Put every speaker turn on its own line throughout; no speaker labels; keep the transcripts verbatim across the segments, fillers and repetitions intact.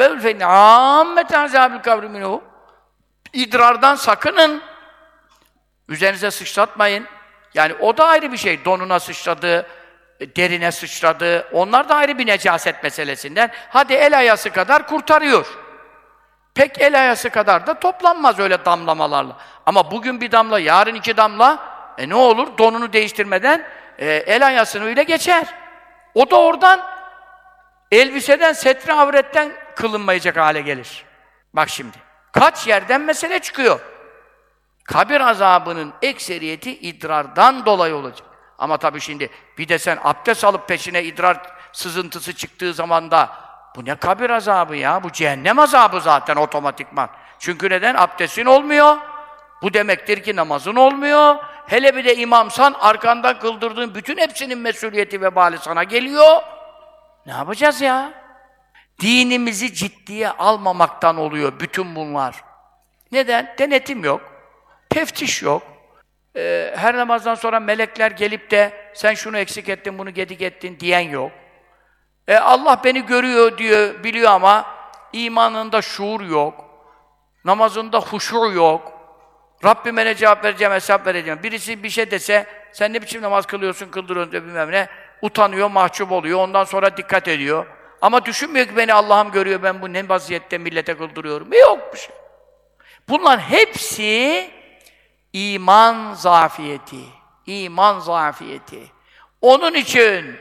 beul fe inne âmmete azâbil kabri minhu. İdrardan sakının. Üzerinize sıçratmayın. Yani o da ayrı bir şey. Donuna sıçradı, derine sıçradı. Onlar da ayrı bir necaset meselesinden. Hadi el ayası kadar kurtarıyor. Pek el ayası kadar da toplanmaz öyle damlamalarla. Ama bugün bir damla, yarın iki damla, e ne olur? Donunu değiştirmeden e, el ayasını öyle geçer. O da oradan elbiseden, setre avretten kılınmayacak hale gelir. Bak şimdi. Kaç yerden mesele çıkıyor. Kabir azabının ekseriyeti idrardan dolayı olacak. Ama tabii şimdi bir de sen abdest alıp peşine idrar sızıntısı çıktığı zaman da bu ne kabir azabı ya? Bu cehennem azabı zaten otomatikman. Çünkü neden? Abdestin olmuyor. Bu demektir ki namazın olmuyor. Hele bir de imamsan arkandan kıldırdığın bütün hepsinin mesuliyeti vebali sana geliyor. Ne yapacağız ya? Dinimizi ciddiye almamaktan oluyor bütün bunlar. Neden? Denetim yok. Teftiş yok. Ee, her namazdan sonra melekler gelip de sen şunu eksik ettin, bunu gedik ettin diyen yok. E, Allah beni görüyor diyor, biliyor ama imanında şuur yok. Namazında huşu yok. Rabbime ne cevap vereceğim, hesap vereceğim. Birisi bir şey dese, sen ne biçim namaz kılıyorsun, kıldırıyorsun diye bilmem ne. Utanıyor, mahcup oluyor, ondan sonra dikkat ediyor. Ama düşünmüyor ki beni Allah'ım görüyor, ben bu ne vaziyette millete kıldırıyorum. Yok bir şey. Bunların hepsi iman zafiyeti. İman zafiyeti. Onun için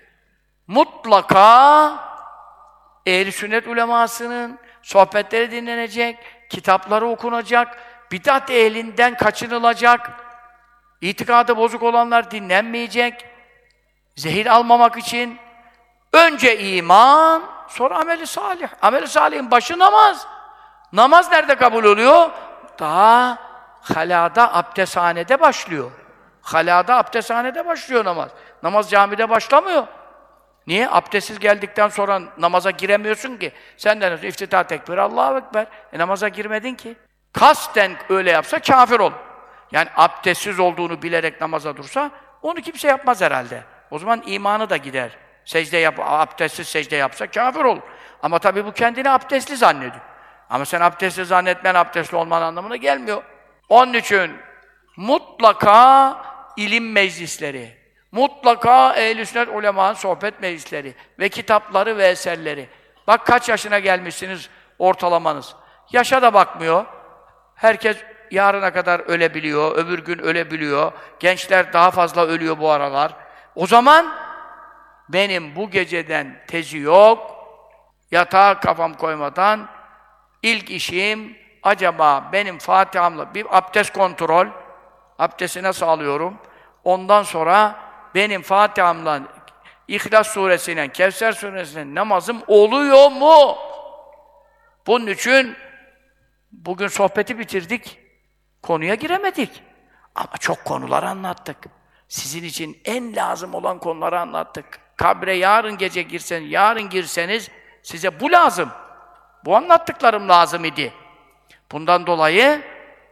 mutlaka ehl-i sünnet ulemasının sohbetleri dinlenecek, kitapları okunacak, bid'at ehlinden kaçınılacak, itikadı bozuk olanlar dinlenmeyecek, zehir almamak için önce iman, sonra amel-i salih. Amel-i salihin başı namaz. Namaz nerede kabul oluyor? Daha halada, abdesthanede başlıyor. Halada, abdesthanede başlıyor namaz. Namaz camide başlamıyor. Niye? Abdestsiz geldikten sonra namaza giremiyorsun ki. Senden iftitah tekbir, Allahu Ekber. E namaza girmedin ki. Kasten öyle yapsa kafir olur. Yani abdestsiz olduğunu bilerek namaza dursa, onu kimse yapmaz herhalde. O zaman imanı da gider. Secde yap, abdestsiz secde yapsa kafir olur. Ama tabii bu kendini abdestli zannediyor. Ama sen abdestli zannetmen, abdestli olman anlamına gelmiyor. Onun için mutlaka ilim meclisleri, mutlaka ehl-i sünnet ulemanın sohbet meclisleri ve kitapları ve eserleri. Bak kaç yaşına gelmişsiniz ortalamanız. Yaşa da bakmıyor. Herkes yarına kadar ölebiliyor, öbür gün ölebiliyor. Gençler daha fazla ölüyor bu aralar. O zaman benim bu geceden tezi yok. Yatağa kafam koymadan ilk işim acaba benim Fatiha'mla bir abdest kontrol, abdesti nasıl alıyorum? Ondan sonra benim Fatiha'mla İhlas Suresi'yle, Kevser Suresi'yle namazım oluyor mu? Bunun için bugün sohbeti bitirdik, konuya giremedik. Ama çok konular anlattık. Sizin için en lazım olan konuları anlattık. Kabre yarın gece girseniz, yarın girseniz size bu lazım. Bu anlattıklarım lazım idi. Bundan dolayı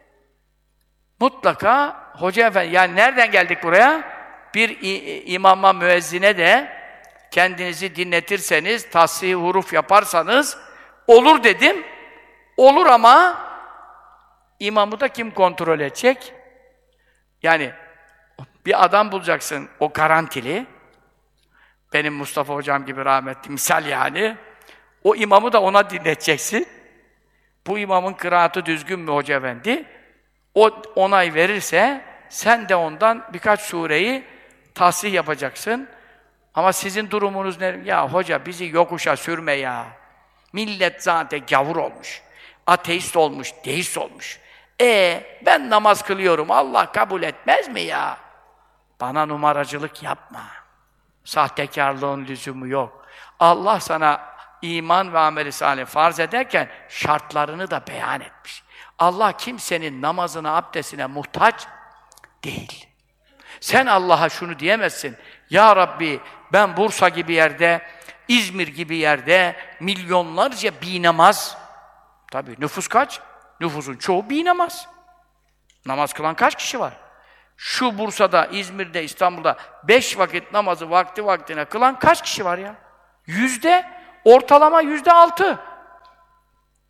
mutlaka Hoca Efendi, yani nereden geldik buraya? Bir imama, müezzine de kendinizi dinletirseniz, tasih huruf yaparsanız olur dedim. Olur ama imamı da kim kontrol edecek? Yani bir adam bulacaksın, o garantili. Benim Mustafa Hocam gibi rahmetli, misal yani. O imamı da ona dinleteceksin. Bu imamın kıraatı düzgün mü Hoca Efendi? O onay verirse, sen de ondan birkaç sureyi tahsih yapacaksın. Ama sizin durumunuz ne? Ya hoca bizi yokuşa sürme ya. Millet zaten gavur olmuş. Ateist olmuş, deist olmuş. E ben namaz kılıyorum, Allah kabul etmez mi ya? Bana numaracılık yapma. Sahtekarlığın lüzumu yok. Allah sana iman ve amel-i salih farz ederken şartlarını da beyan etmiş. Allah kimsenin namazına, abdestine muhtaç değil. Sen Allah'a şunu diyemezsin. Ya Rabbi ben Bursa gibi yerde, İzmir gibi yerde milyonlarca binamaz. Tabii nüfus kaç? Nüfusun çoğu binamaz. Namaz kılan kaç kişi var? Şu Bursa'da, İzmir'de, İstanbul'da beş vakit namazı vakti vaktine kılan kaç kişi var ya? Yüzde, ortalama yüzde altı.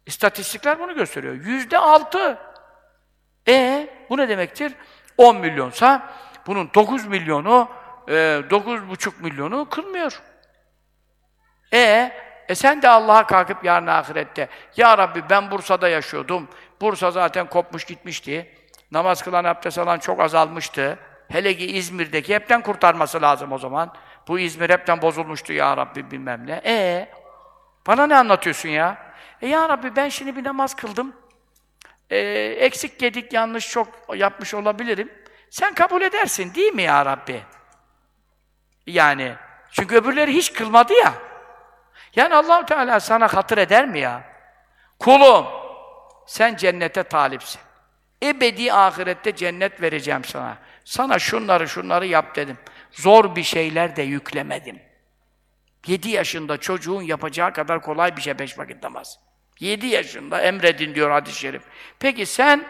İstatistikler bunu gösteriyor. Yüzde altı. E bu ne demektir? on milyonsa bunun dokuz milyonu, e, dokuz buçuk milyonu kılmıyor. E, e sen de Allah'a kalkıp yarın ahirette, Ya Rabbi ben Bursa'da yaşıyordum. Bursa zaten kopmuş gitmişti. Namaz kılan, abdest alan çok azalmıştı. Hele ki İzmir'deki hepten kurtarması lazım o zaman. Bu İzmir hepten bozulmuştu Ya Rabbi bilmem ne. E bana ne anlatıyorsun ya? E Ya Rabbi ben şimdi bir namaz kıldım. E, eksik yedik, yanlış çok yapmış olabilirim. Sen kabul edersin değil mi Ya Rabbi? Yani çünkü öbürleri hiç kılmadı ya. Yani Allah-u Teala sana hatır eder mi ya? Kulum, sen cennete talipsin. Ebedi ahirette cennet vereceğim sana. Sana şunları şunları yap dedim. Zor bir şeyler de yüklemedim. Yedi yaşında çocuğun yapacağı kadar kolay bir şey beş vakit namaz. Yedi yaşında emredin diyor hadis-i şerif. Peki sen,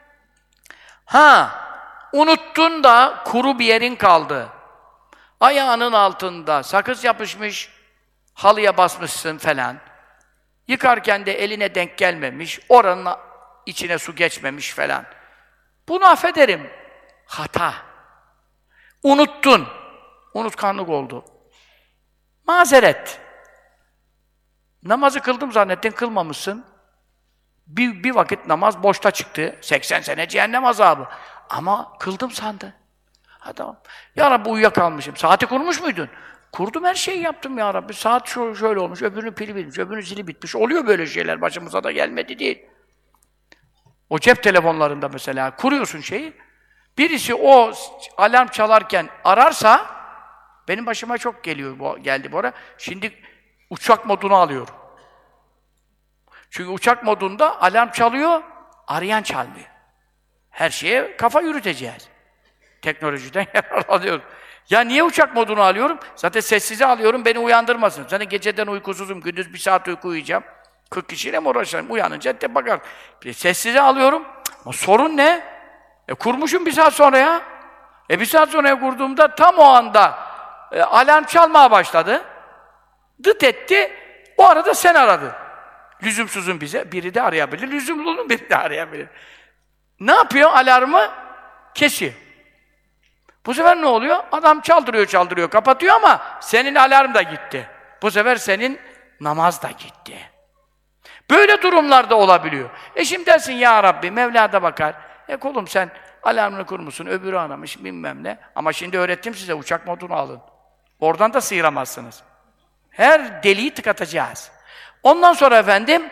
ha unuttun da kuru bir yerin kaldı. Ayağının altında sakız yapışmış, halıya basmışsın falan. Yıkarken de eline denk gelmemiş, oranın içine su geçmemiş falan. Bunu affederim. Hata. Unuttun. Unutkanlık oldu. Mazeret. Namazı kıldım zannettin, kılmamışsın. Bir, bir vakit namaz boşta çıktı. seksen sene cehennem azabı. Ama kıldım sandın. Ha tamam. Ya Rabbi uyuyakalmışım. Saati kurmuş muydun? Kurdum, her şeyi yaptım Ya Rabbi. Saat şu, şöyle olmuş, öbürünün pili bitmiş, öbürünün zili bitmiş. Oluyor böyle şeyler, başımıza da gelmedi değil. O cep telefonlarında mesela kuruyorsun şeyi. Birisi o alarm çalarken ararsa, benim başıma çok geliyor bu, geldi bu ara. Şimdi uçak modunu alıyorum. Çünkü uçak modunda alarm çalıyor, arayan çalmıyor. Her şeye kafa yürüteceğiz. Teknolojiden yararlanıyoruz. Ya niye uçak modunu alıyorum? Zaten sessize alıyorum, beni uyandırmasın. Zaten geceden uykusuzum, gündüz bir saat uyku uyuyacağım. kırk kişiyle mi uğraşacağım? Uyanınca de bakar. Bir sessize alıyorum. Ama sorun ne? E kurmuşum bir saat sonra ya. E bir saat sonra kurduğumda tam o anda e, alarm çalmaya başladı. Dıt etti. O arada sen aradın. Lüzumsuzun bize. Biri de arayabilir. Lüzumlunun biri de arayabilir. Ne yapıyor? Alarmı kesiyor. Bu sefer ne oluyor? Adam çaldırıyor, çaldırıyor, kapatıyor ama senin alarm da gitti. Bu sefer senin namaz da gitti. Böyle durumlarda olabiliyor. E şimdi dersin Ya Rabbi, Mevla da bakar. E kulum sen alarmını kurmuşsun, öbürü aramış, bilmem ne. Ama şimdi öğrettim size, uçak modunu alın. Oradan da sıyıramazsınız. Her deliği tıkatacağız. Ondan sonra efendim,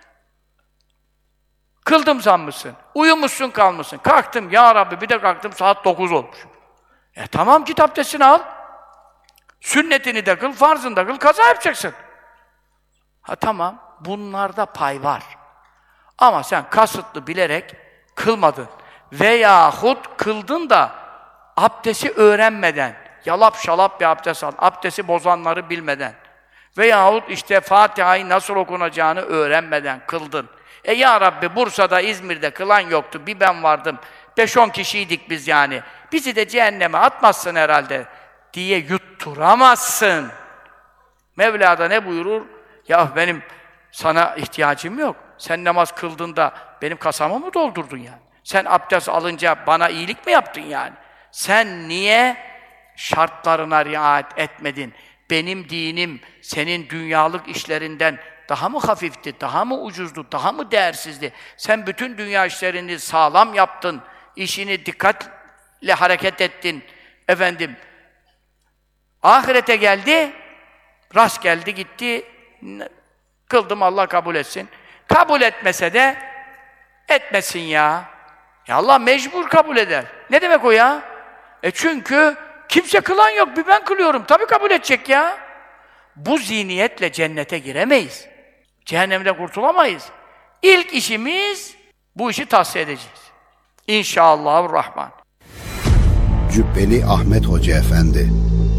kıldım sanmışsın, uyumuşsun kalmışsın. Kalktım, Ya Rabbi bir de kalktım, saat dokuz olmuş. E tamam, git abdestini al. Sünnetini de kıl, farzını da kıl, kaza yapacaksın. Ha tamam, bunlarda pay var. Ama sen kasıtlı bilerek kılmadın. Veyahut kıldın da abdesti öğrenmeden, yalap şalap bir abdest al, abdesti bozanları bilmeden. Veyahut işte Fatiha'yı nasıl okunacağını öğrenmeden kıldın. E Ya Rabbi, Bursa'da, İzmir'de kılan yoktu, bir ben vardım. Beş on kişiydik biz yani. Bizi de cehenneme atmazsın herhalde diye yutturamazsın. Mevla da ne buyurur? Ya benim sana ihtiyacım yok. Sen namaz kıldığında benim kasamı mı doldurdun yani? Sen abdest alınca bana iyilik mi yaptın yani? Sen niye şartlarına riayet etmedin? Benim dinim senin dünyalık işlerinden daha mı hafifti, daha mı ucuzdu, daha mı değersizdi? Sen bütün dünya işlerini sağlam yaptın, işini dikkatle hareket ettin. Efendim, ahirete geldi, rast geldi gitti, kıldım Allah kabul etsin. Kabul etmese de etmesin ya. Ya Allah mecbur kabul eder. Ne demek o ya? E çünkü kimse kılan yok, bir ben kılıyorum. Tabii kabul edecek ya. Bu zihniyetle cennete giremeyiz. Cehennemden kurtulamayız. İlk işimiz bu işi tahsis edeceğiz. İnşallahurrahman.
Cübbeli Ahmet Hoca Efendi.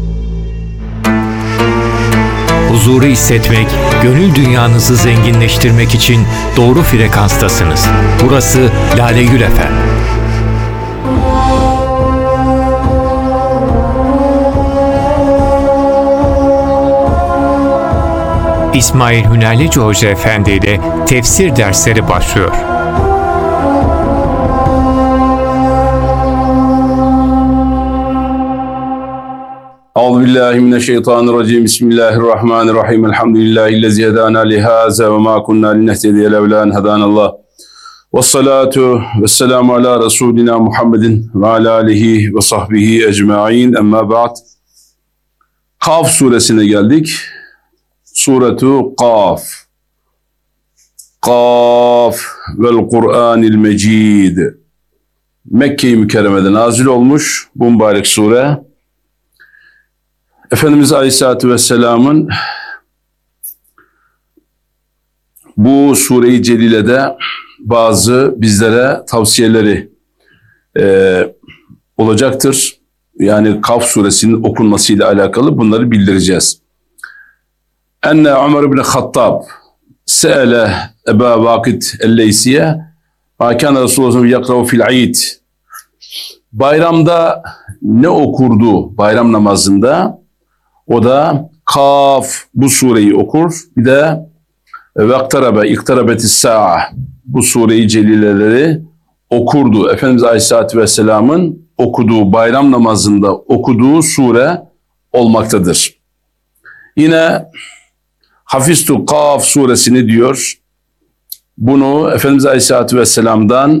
Huzuru hissetmek, gönül dünyanızı zenginleştirmek için doğru frekanstasınız. Burası Lale Gül F M. İsmail Hünerlici Hoca Efendi ile tefsir dersleri başlıyor.
Euzubillahimineşşeytanirracim. Bismillahirrahmanirrahim. Elhamdülillahillezî hedâna lihâzâ ve mâ kunnâ linehtediye levlâ en hedânallah. Vessalâtu vesselâmu alâ Resûlina Muhammedin ve alâ âlihi ve sahbihi ecma'in. Emmâ ba'd. Kaf suresine geldik. Suretu Kaf. Kaf vel Kur'anil Mecid. Mekke-i Mükerreme'de nazil olmuş bu mübarek sure. Efendimiz Aleyhisselatü Vesselam'ın bu Sure-i Celile'de bazı bizlere tavsiyeleri e, olacaktır. Yani Kaf suresinin okunmasıyla alakalı bunları bildireceğiz. Enne Ömer ibn Hattab se'ele Eba Vakit el-Leysiye ma kana Resulullah yakrahu fil Eid. Bayramda ne okurdu bayram namazında? O da Kaf bu sureyi okur. Bir de Vektarabe, İktarabetis sa'a bu sureyi celileleri okurdu. Efendimiz Aleyhisselatü Vesselam'ın okuduğu, bayram namazında okuduğu sure olmaktadır. Yine Hafiztu Kaf suresini diyor. Bunu Efendimiz Aleyhisselatü Vesselam'dan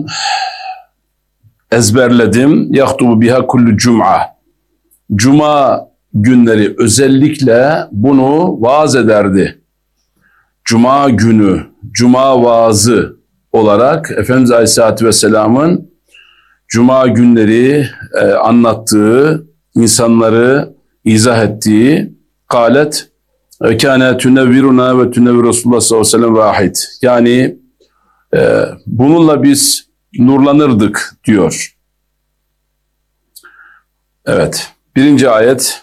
ezberledim. Yahtubu biha kullu cum'a. Cuma günleri özellikle bunu vaaz ederdi. Cuma günü, Cuma vaazı olarak Efendimiz Aleyhisselatü Vesselam'ın Cuma günleri e, anlattığı, insanları izah ettiği kâlet ve kâne tünevviruna ve tünevvir Resulullah sallallahu aleyhi ve sellem vahid. Yani e, bununla biz nurlanırdık diyor. Evet. Birinci ayet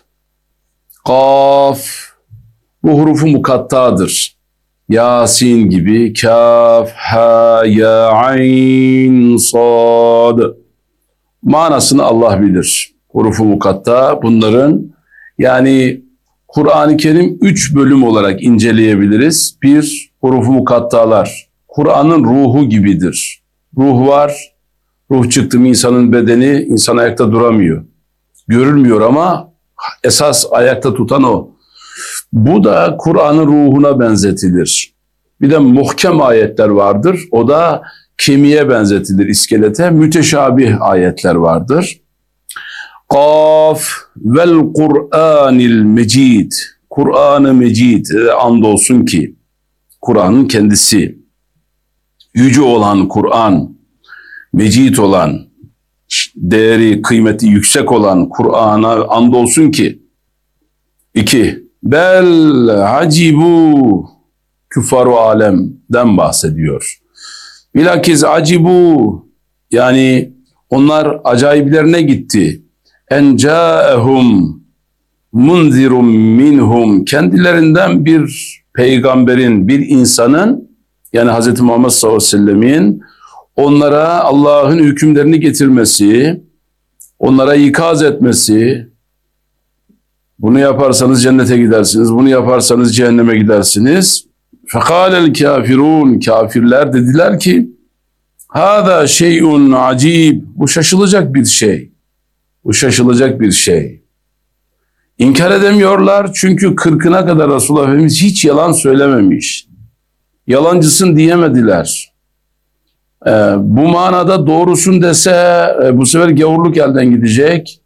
Kaf bu hurufu mukattadır. Yasin gibi kaf, ha, ya, ayn, sad. Manasını Allah bilir. Hurufu mukatta bunların yani Kur'an-ı Kerim üç bölüm olarak inceleyebiliriz. Bir, hurufu mukattalar. Kur'an'ın ruhu gibidir. Ruh var. Ruh çıktı mı insanın bedeni, insan ayakta duramıyor. Görülmüyor ama esas ayakta tutan o. Bu da Kur'an'ın ruhuna benzetilir. Bir de muhkem ayetler vardır. O da kemiğe benzetilir, iskelete. Müteşabih ayetler vardır. Kaf vel Kur'anil Mecid. Kur'an-ı Mecid. Andolsun ki Kur'an'ın kendisi. Yüce olan Kur'an, Mecid olan, değeri, kıymeti yüksek olan Kur'an'a andolsun ki. İki, bel acibu küffar-ı alemden bahsediyor. Bilakis acibu yani onlar acayiplerine gitti. En câehum munzirun minhum kendilerinden bir peygamberin, bir insanın yani Hz. Muhammed sallallahu aleyhi ve sellemin onlara Allah'ın hükümlerini getirmesi, onlara ikaz etmesi, bunu yaparsanız cennete gidersiniz, bunu yaparsanız cehenneme gidersiniz. Fekâlel kâfirûn, kafirler dediler ki, hâzâ şey'un acib, bu şaşılacak bir şey, bu şaşılacak bir şey. İnkar edemiyorlar çünkü kırkına kadar Resulullah Efendimiz hiç yalan söylememiş. Yalancısın diyemediler. Ee, bu manada doğrusun dese e, bu sefer gavurluk elden gidecek.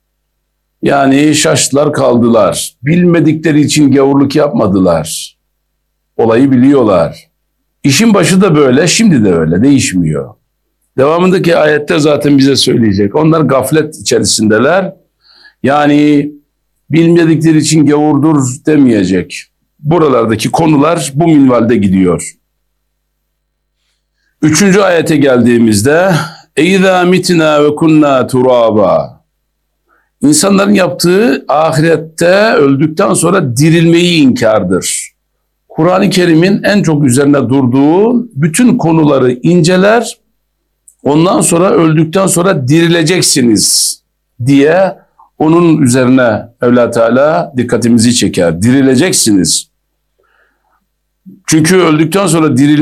Yani şaştılar kaldılar. Bilmedikleri için gavurluk yapmadılar. Olayı biliyorlar. İşin başı da böyle, şimdi de öyle, değişmiyor. Devamındaki ayette zaten bize söyleyecek. Onlar gaflet içerisindeler. Yani bilmedikleri için gavurdur demeyecek. Buralardaki konular bu minvalde gidiyor. Üçüncü ayete geldiğimizde اَيْذَا مِتْنَا وَكُنَّا تُرَابًا İnsanların yaptığı ahirette öldükten sonra dirilmeyi inkardır. Kur'an-ı Kerim'in en çok üzerine durduğu bütün konuları inceler, ondan sonra öldükten sonra dirileceksiniz diye onun üzerine Mevla Teala dikkatimizi çeker. Dirileceksiniz. Çünkü öldükten sonra dirilme